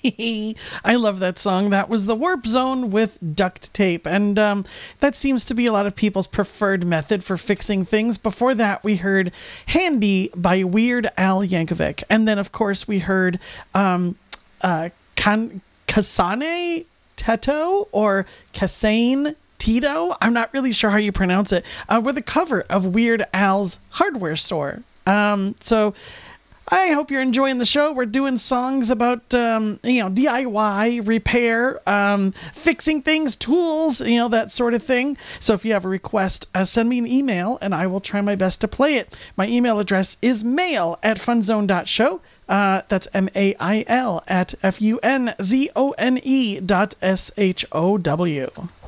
I love that song. That was The Warp Zone with Duct Tape. And that seems to be a lot of people's preferred method for fixing things. Before that, we heard Handy by Weird Al Yankovic. And then, of course, we heard Kasane Teto or Kasane Tito. I'm not really sure how you pronounce it. With a cover of Weird Al's Hardware Store. So I hope you're enjoying the show. We're doing songs about, DIY, repair, fixing things, tools, that sort of thing. So if you have a request, send me an email and I will try my best to play it. My email address is mail@funzone.show. That's mail@funzone.show.